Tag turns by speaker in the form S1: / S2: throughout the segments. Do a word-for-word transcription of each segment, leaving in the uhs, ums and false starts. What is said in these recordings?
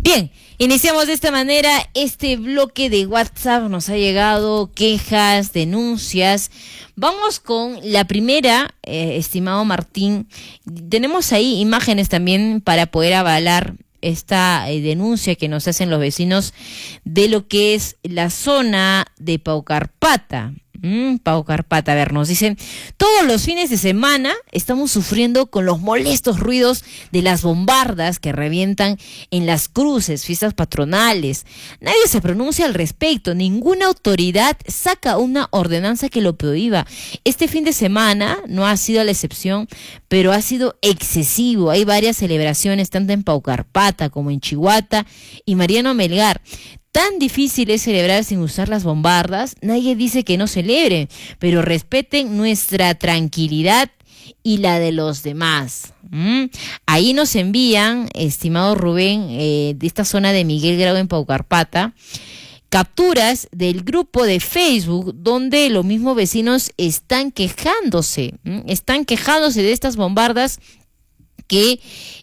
S1: Bien, iniciamos de esta manera este bloque de WhatsApp. Nos ha llegado quejas, denuncias. Vamos con la primera, eh, estimado Martín. Tenemos ahí imágenes también para poder avalar esta eh, denuncia que nos hacen los vecinos de lo que es la zona de Paucarpata. Mm, Paucarpata, a ver, nos dicen, todos los fines de semana estamos sufriendo con los molestos ruidos de las bombardas que revientan en las cruces, fiestas patronales. Nadie se pronuncia al respecto, ninguna autoridad saca una ordenanza que lo prohíba. Este fin de semana no ha sido la excepción, pero ha sido excesivo. Hay varias celebraciones, tanto en Paucarpata como en Chihuahua y Mariano Melgar. Tan difícil es celebrar sin usar las bombardas. Nadie dice que no celebren, pero respeten nuestra tranquilidad y la de los demás. ¿Mm? Ahí nos envían, estimado Rubén, eh, de esta zona de Miguel Grau en Paucarpata, capturas del grupo de Facebook donde los mismos vecinos están quejándose, ¿Mm? están quejándose de estas bombardas que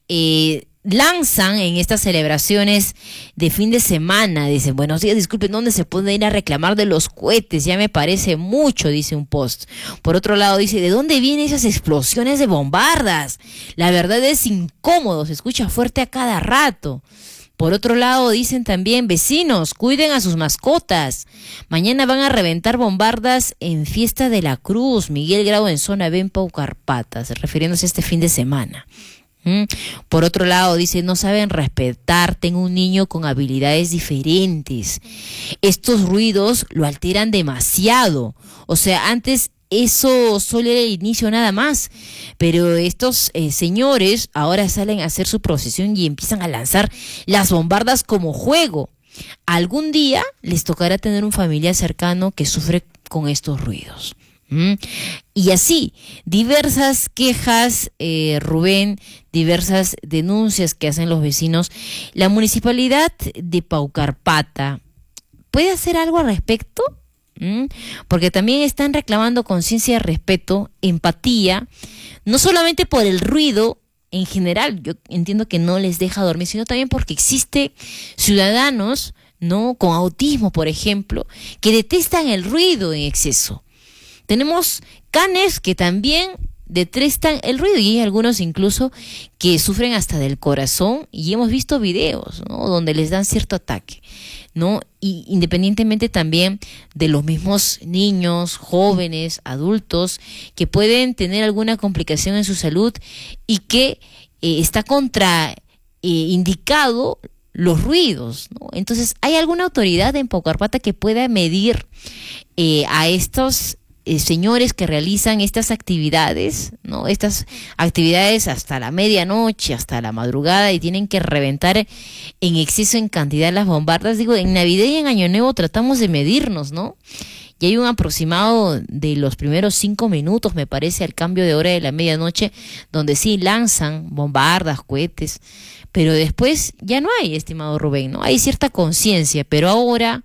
S1: eh, lanzan en estas celebraciones de fin de semana. Dicen, buenos días, disculpen, ¿dónde se puede ir a reclamar de los cohetes? Ya me parece mucho, dice un post. Por otro lado dice, ¿de dónde vienen esas explosiones de bombardas? La verdad es incómodo, se escucha fuerte a cada rato. Por otro lado dicen también, vecinos, cuiden a sus mascotas. Mañana van a reventar bombardas en Fiesta de la Cruz, Miguel Grau en zona B en Paucarpata, refiriéndose a este fin de semana. ¿Mm? Por otro lado dice, no saben respetar, tengo un niño con habilidades diferentes, estos ruidos lo alteran demasiado, o sea, antes eso solo era el inicio nada más, pero estos eh, señores ahora salen a hacer su procesión y empiezan a lanzar las bombardas como juego. Algún día les tocará tener un familiar cercano que sufre con estos ruidos. ¿Mm? Y así, diversas quejas, eh, Rubén, diversas denuncias que hacen los vecinos. La municipalidad de Paucarpata, ¿puede hacer algo al respecto? ¿Mm? Porque también están reclamando conciencia de respeto, empatía, no solamente por el ruido en general, yo entiendo que no les deja dormir, sino también porque existe ciudadanos, ¿no?, con autismo, por ejemplo, que detestan el ruido en exceso. Tenemos canes que también detestan el ruido y hay algunos incluso que sufren hasta del corazón y hemos visto videos, ¿no?, donde les dan cierto ataque, ¿no? Y independientemente también de los mismos niños, jóvenes, adultos que pueden tener alguna complicación en su salud y que eh, está contra eh, indicado los ruidos, ¿no? Entonces, ¿hay alguna autoridad en Paucarpata que pueda medir eh, a estos Eh, señores que realizan estas actividades, ¿no? Estas actividades hasta la medianoche, hasta la madrugada y tienen que reventar en exceso en cantidad las bombardas? Digo, en Navidad y en Año Nuevo tratamos de medirnos, ¿no? Y hay un aproximado de los primeros cinco minutos, me parece, al cambio de hora de la medianoche, donde sí lanzan bombardas, cohetes, pero después ya no hay, estimado Rubén, ¿no? Hay cierta conciencia, pero ahora,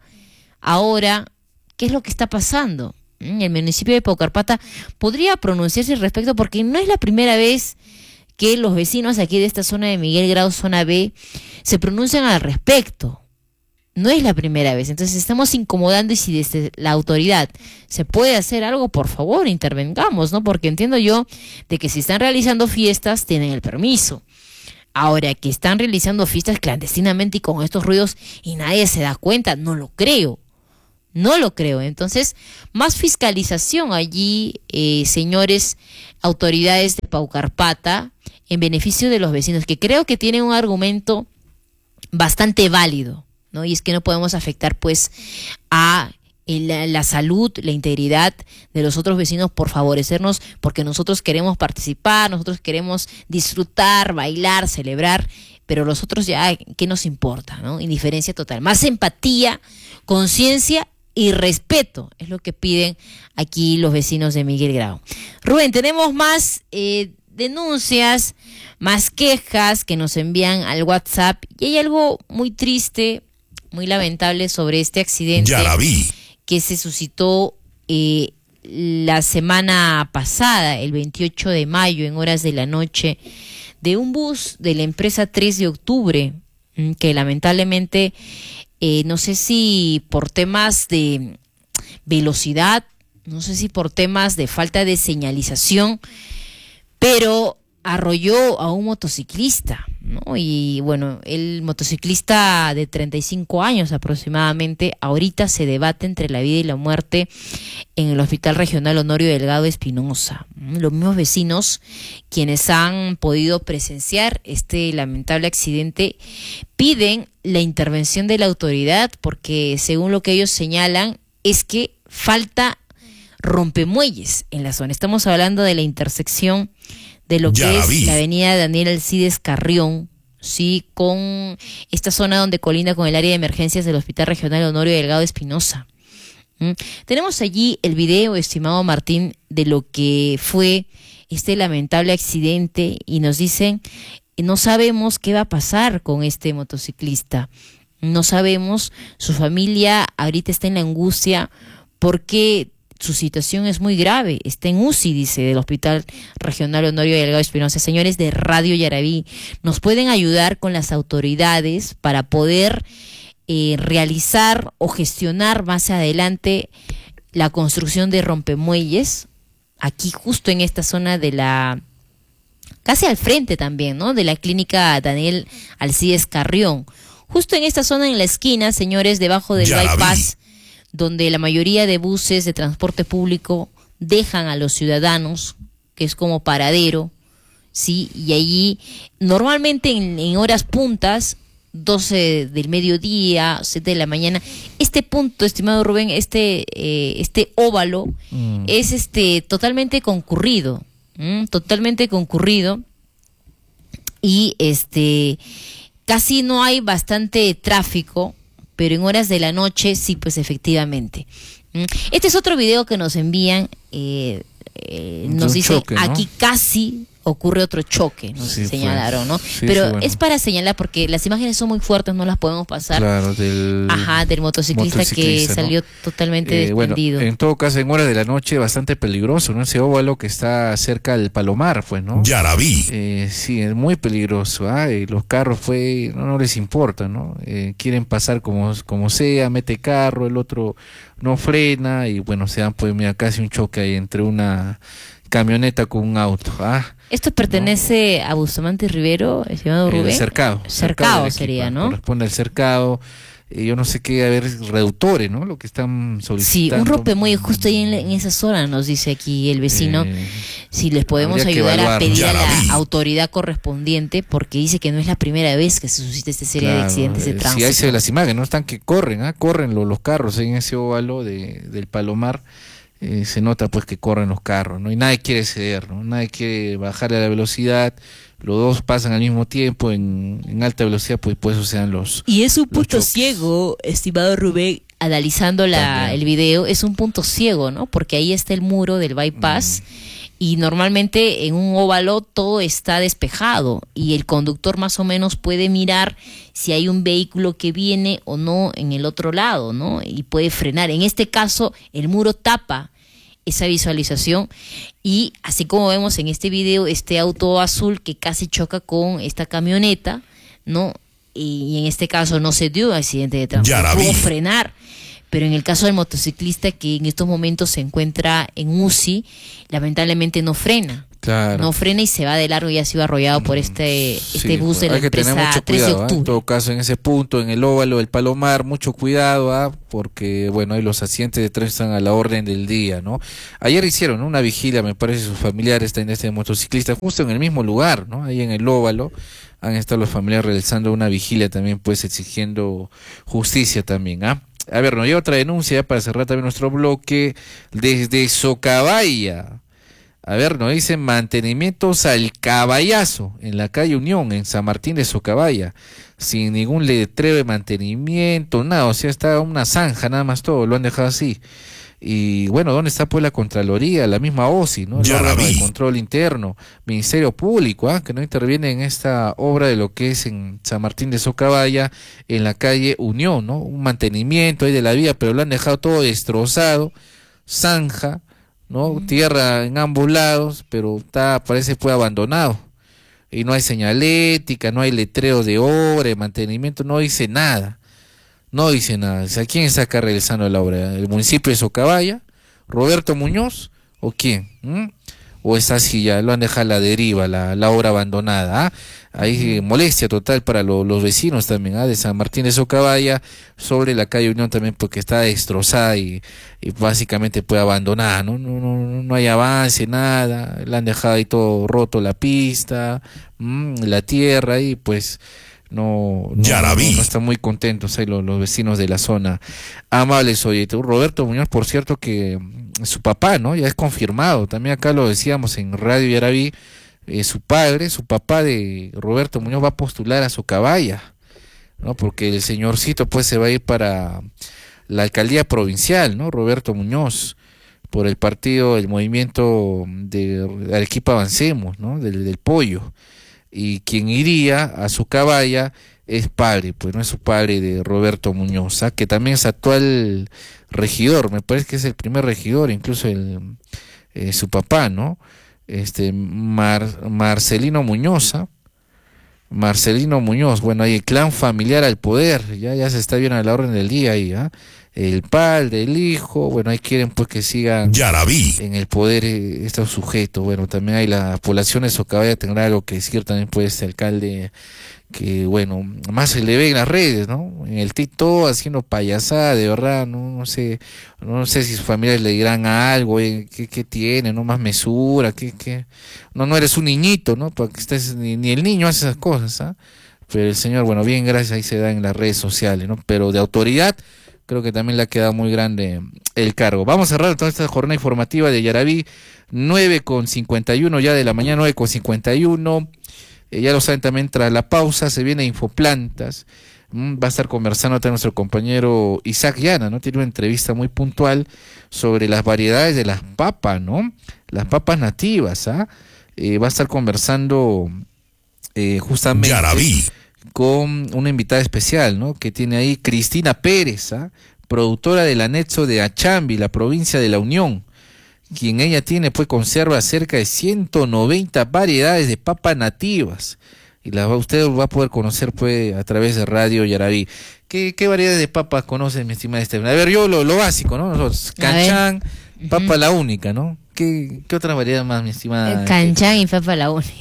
S1: ahora, ¿qué es lo que está pasando? El municipio de Paucarpata podría pronunciarse al respecto porque no es la primera vez que los vecinos aquí de esta zona de Miguel Grau, zona B, se pronuncian al respecto. No es la primera vez, entonces estamos incomodando y si desde la autoridad se puede hacer algo, por favor, intervengamos, ¿no? Porque entiendo yo de que si están realizando fiestas, tienen el permiso. Ahora, que están realizando fiestas clandestinamente y con estos ruidos y nadie se da cuenta, no lo creo. No lo creo. Entonces, más fiscalización allí, eh, señores autoridades de Paucarpata, en beneficio de los vecinos, que creo que tienen un argumento bastante válido, ¿no? Y es que no podemos afectar, pues, a la, la salud, la integridad de los otros vecinos por favorecernos, porque nosotros queremos participar, nosotros queremos disfrutar, bailar, celebrar, pero los otros ya, ¿qué nos importa, no? Indiferencia total. Más empatía, conciencia y respeto es lo que piden aquí los vecinos de Miguel Grau. Rubén, tenemos más eh, denuncias, más quejas que nos envían al WhatsApp y hay algo muy triste, muy lamentable sobre este accidente.
S2: Ya la vi.
S1: Que se suscitó eh, la semana pasada, el veintiocho de mayo, en horas de la noche, de un bus de la empresa tres de octubre, que lamentablemente, eh, no sé si por temas de velocidad, no sé si por temas de falta de señalización, pero arrolló a un motociclista, ¿no? Y bueno, el motociclista de treinta y cinco años aproximadamente, ahorita se debate entre la vida y la muerte en el Hospital Regional Honorio Delgado Espinosa. Los mismos vecinos, quienes han podido presenciar este lamentable accidente, piden la intervención de la autoridad porque, según lo que ellos señalan, es que falta rompemuelles en la zona. Estamos hablando de la intersección de lo
S2: Ya
S1: que
S2: la
S1: es
S2: vi.
S1: la avenida Daniel Alcides Carrión, sí, con esta zona donde colinda con el área de emergencias del Hospital Regional Honorio Delgado Espinosa. ¿Mm? Tenemos allí el video, estimado Martín, de lo que fue este lamentable accidente y nos dicen, no sabemos qué va a pasar con este motociclista, no sabemos, su familia ahorita está en la angustia porque su situación es muy grave, está en U C I, dice, del Hospital Regional Honorio Delgado Espinosa. Señores de Radio Yaraví, ¿nos pueden ayudar con las autoridades para poder eh, realizar o gestionar más adelante la construcción de rompemuelles? Aquí justo en esta zona de la, casi al frente también, ¿no? De la clínica Daniel Alcides Carrión. Justo en esta zona, en la esquina, señores, debajo del
S2: Ya la
S1: bypass, donde la mayoría de buses de transporte público dejan a los ciudadanos, que es como paradero, ¿sí? Y allí, normalmente en, en horas puntas, doce del mediodía, siete de la mañana, este punto, estimado Rubén, este eh, este óvalo, mm. es este totalmente concurrido, ¿m? totalmente concurrido, y este casi no hay bastante tráfico, pero en horas de la noche sí, pues efectivamente. Este es otro video que nos envían, eh, eh, nos dice, choque, ¿no? Aquí casi ocurre otro choque, nos sí, señalaron, ¿no? Sí, pero sí, bueno. Es para señalar porque las imágenes son muy fuertes, no las podemos pasar.
S3: Claro, del,
S1: Ajá, del motociclista, motociclista que ¿no? salió totalmente eh, desprendido.
S3: Bueno, en todo caso, en horas de la noche bastante peligroso, ¿no? Ese óvalo que está cerca del Palomar, pues, ¿no?
S2: Ya la vi.
S3: Eh, sí, es muy peligroso, ¿ah? Y los carros, fue, no, no les importa, ¿no? Eh, quieren pasar como, como sea, mete carro, el otro no frena y bueno, se dan pues mira, casi un choque ahí entre una camioneta con un auto, ¿ah?
S1: ¿Esto pertenece ¿no? a Bustamante Rivero, estimado Rubén?
S3: El cercado.
S1: Cercado, cercado sería, ¿no?
S3: Corresponde al cercado. Eh, yo no sé qué, a ver, reductores, ¿no? Lo que están solicitando.
S1: Sí, un rompemuelle justo ahí en, en esa zona, nos dice aquí el vecino. Eh, si les podemos ayudar a pedir a la autoridad correspondiente, porque dice que no es la primera vez que se suscita esta serie
S3: claro,
S1: de accidentes de
S3: eh,
S1: tránsito.
S3: Sí, ahí se ve las imágenes, no están que corren, ¿ah? Corren los, los carros en ese óvalo de, del Palomar. Eh, se nota pues que corren los carros, ¿no? Y nadie quiere ceder, ¿no? Nadie quiere bajarle la velocidad, los dos pasan al mismo tiempo en, en alta velocidad, pues por eso se dan los
S1: Y es un punto ciego, estimado Rubén, analizando la, el video, es un punto ciego, ¿no? Porque ahí está el muro del bypass mm. y normalmente en un óvalo todo está despejado y el conductor más o menos puede mirar si hay un vehículo que viene o no en el otro lado, ¿no? Y puede frenar. En este caso, el muro tapa esa visualización y así como vemos en este video, este auto azul que casi choca con esta camioneta, ¿no? Y en este caso no se dio accidente de tránsito, pudo frenar, pero en el caso del motociclista que en estos momentos se encuentra en U C I, lamentablemente no frena. Claro. No frena y se va de largo y ha sido arrollado por este, sí, este bus de la empresa tres de octubre.
S3: ¿eh? En todo caso, en ese punto, en el óvalo del Palomar, mucho cuidado, ¿ah? Porque bueno, ahí los accidentes de tránsito están a la orden del día, ¿no? Ayer hicieron ¿no? una vigilia, me parece, sus familiares en este motociclista, justo en el mismo lugar, ¿no? Ahí en el óvalo, han estado los familiares realizando una vigilia también, pues exigiendo justicia también, ¿ah? A ver, nos llega otra denuncia para cerrar también nuestro bloque desde Socabaya. A ver, nos dicen mantenimientos al caballazo en la calle Unión, en San Martín de Socabaya, sin ningún letrero de mantenimiento, nada, o sea, está una zanja, nada más todo, lo han dejado así. Y bueno, ¿dónde está pues la Contraloría, la misma O S I, ¿no? El órgano de control interno, Ministerio Público, ¿ah? Que no interviene en esta obra de lo que es en San Martín de Socabaya, en la calle Unión, ¿no? Un mantenimiento ahí de la vía, pero lo han dejado todo destrozado, zanja, ¿no? Tierra en ambos lados, pero está, parece fue abandonado. y no hay señalética, no hay letreo de obra, de mantenimiento, no dice nada, no dice nada. O sea, ¿quién está acá realizando la obra? ¿El municipio de Socabaya? ¿Roberto Muñoz? ¿O quién? ¿Mm? ¿O está así ya? Lo han dejado a la deriva, la, la obra abandonada. ¿Ah? Hay eh, molestia total para lo, los vecinos también, ¿ah? De San Martín de Socabaya, sobre la calle Unión también, porque está destrozada y, y básicamente fue abandonada, ¿no? No, no, no hay avance, nada, le han dejado ahí todo roto, la pista, mmm, la tierra, y pues no, no,
S2: ya la vi.
S3: no, no están muy contentos ahí los, los vecinos de la zona. Amables, oye, tú, Roberto Muñoz, por cierto, que su papá, ¿no? Ya es confirmado, también acá lo decíamos en Radio Yaraví. Eh, su padre, su papá de Roberto Muñoz va a postular a Socabaya, ¿no? Porque el señorcito pues se va a ir para la alcaldía provincial, ¿no? Roberto Muñoz, por el partido, el movimiento de Arequipa Avancemos, ¿no? Del, del pollo. Y quien iría a Socabaya es padre, pues no es su padre de Roberto Muñoz, ¿ah? Que también es actual regidor, me parece que es el primer regidor, incluso el eh, su papá, ¿no? Este Mar, Marcelino Muñoz, ¿eh? Marcelino Muñoz, bueno, ahí el clan familiar al poder, ya, ya se está viendo a la orden del día ahí, ¿eh? El padre, el hijo, bueno, ahí quieren pues que sigan
S2: ya la vi.
S3: en el poder eh, estos sujetos. Bueno, también hay la población de Socabaya tendrá algo que decir también pues este alcalde, que bueno, más se le ve en las redes, ¿no? En el TikTok haciendo payasada, de verdad, no, no sé, no sé si sus familiares le dirán algo, eh, ¿qué, qué tiene, no? Más mesura, ¿qué, qué? No, no eres un niñito, ¿no? Porque estés, ni, ni el niño hace esas cosas, ¿ah? Pero el señor, bueno, bien, gracias, ahí se da en las redes sociales, ¿no? Pero de autoridad, creo que también le ha quedado muy grande el cargo. Vamos a cerrar toda esta jornada informativa de Yaraví, nueve con cincuenta y uno ya de la mañana, nueve con cincuenta y uno. Eh, ya lo saben también, tras la pausa se viene Infoplantas. Mm, va a estar conversando también nuestro compañero Isaac Llana, ¿no? Tiene una entrevista muy puntual sobre las variedades de las papas, ¿no? Las papas nativas, ¿ah? Eh, va a estar conversando eh, justamente
S2: Yaraví
S3: con una invitada especial, ¿no? Que tiene ahí Cristina Pérez, ¿ah? Productora del anexo de Achambi, la provincia de La Unión, quien ella tiene, pues conserva cerca de ciento noventa variedades de papas nativas, y las va, usted va a poder conocer pues a través de Radio Yaraví. ¿Qué, qué variedades de papas conocen, mi estimada Estefan? A ver, yo lo, lo básico, ¿no? Nosotros, canchán, papa uh-huh. la única, ¿no? ¿Qué, ¿Qué otra variedad más, mi estimada?
S1: Canchán y papa la única.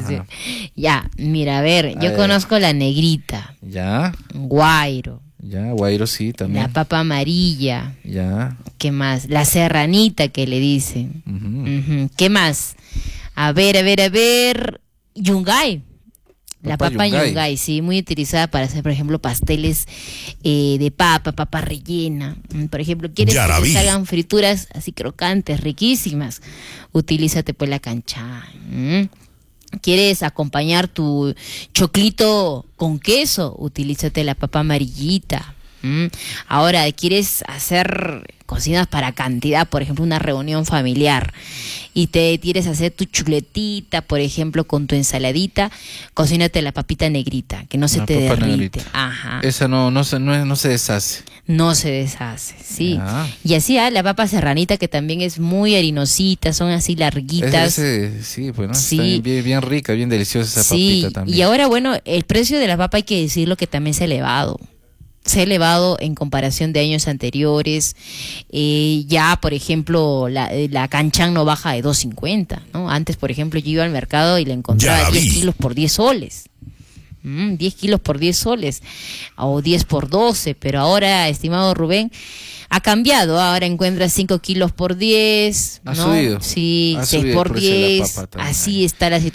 S1: Ya, mira, a ver, yo a conozco ver. La negrita.
S3: Ya.
S1: Guairo.
S3: Ya, guairo sí, también.
S1: La papa amarilla.
S3: Ya.
S1: ¿Qué más? La serranita que le dicen. Uh-huh. Uh-huh. ¿Qué más? A ver, a ver, a ver. Yungay. La papa, papa yungay. yungay, sí, muy utilizada para hacer, por ejemplo, pasteles eh, de papa, papa rellena. Por ejemplo, ¿quieres que te salgan frituras así crocantes, riquísimas? Utilízate pues la canchán. ¿Mm? ¿Quieres acompañar tu choclito con queso? Utilízate la papa amarillita. ¿Mm? Ahora, ¿quieres hacer cocinas para cantidad? Por ejemplo, una reunión familiar y te quieres hacer tu chuletita, por ejemplo, con tu ensaladita, cocínate la papita negrita, que no se la te derrite. Negrita. Ajá.
S3: Esa no, no, se, no, no se deshace.
S1: No se deshace, sí. Ya. Y así, ah, la papa serranita, que también es muy harinosita, son así larguitas.
S3: Ese, ese, sí, pues, ¿no? Sí. Está bien, bien rica, bien deliciosa esa
S1: sí.
S3: papita también.
S1: Y ahora, bueno, el precio de la papa hay que decirlo que también se ha elevado. Se ha elevado en comparación de años anteriores. Eh, ya, por ejemplo, la, la canchán no baja de dos cincuenta, ¿no? Antes, por ejemplo, yo iba al mercado y la encontraba diez kilos por diez soles. Mm, diez kilos por diez soles o diez por doce, pero ahora, estimado Rubén, ha cambiado. Ahora encuentras cinco kilos por diez,
S3: ¿no? Ha subido.
S1: Sí,
S3: ha
S1: seis por diez. Así está la situación.